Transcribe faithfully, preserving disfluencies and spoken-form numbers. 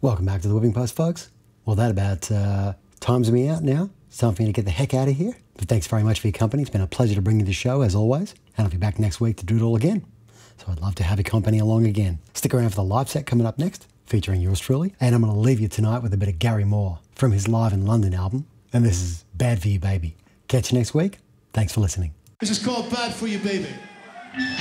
Welcome back to the Whipping Post, folks. Well, that about uh, times me out now. It's time for me to get the heck out of here. But thanks very much for your company. It's been a pleasure to bring you the show, as always. And I'll be back next week to do it all again. So I'd love to have your company along again. Stick around for the live set coming up next, featuring yours truly. And I'm going to leave you tonight with a bit of Gary Moore from his Live in London album. And this is Bad For You Baby. Catch you next week. Thanks for listening. This is called Bad For You Baby.